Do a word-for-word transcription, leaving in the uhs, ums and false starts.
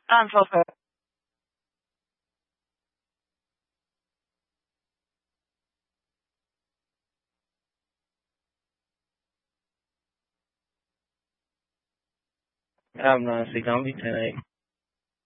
I'm so sorry. I'm honestly gonna be ten eight.